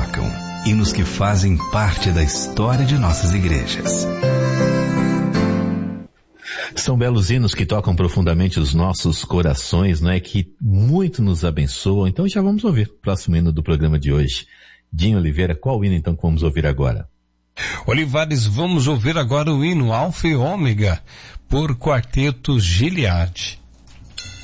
tocam, hinos que fazem parte da história de nossas igrejas. São belos hinos que tocam profundamente os nossos corações, não é? Que muito nos abençoam. Então já vamos ouvir o próximo hino do programa de hoje. Dinho Oliveira, qual hino então que vamos ouvir agora? Olivares, vamos ouvir agora o hino Alfa e Ômega, por Quarteto Gileade.